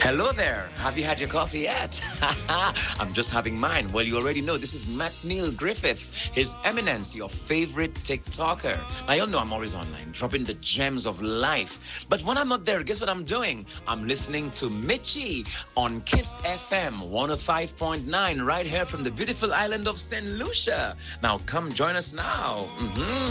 Hello there. Have you had your coffee yet? I'm just having mine. Well, you already know this is McNeil Griffith, His Eminence, your favorite TikToker. Now, you know I'm always online, dropping the gems of life. But when I'm not there, guess what I'm doing? I'm listening to Michi on Kiss FM 105.9 right here from the beautiful island of St. Lucia. Now, come join us now.